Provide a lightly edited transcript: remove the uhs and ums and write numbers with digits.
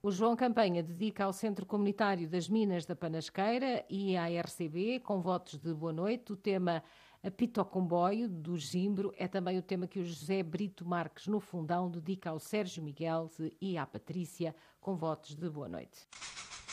O João Campanha dedica ao Centro Comunitário das Minas da Panasqueira e à RCB, com votos de boa noite, o tema Apito ao Comboio, do Zimbro, é também o tema que o José Brito Marques, no Fundão, dedica ao Sérgio Miguel e à Patrícia, com votos de boa noite.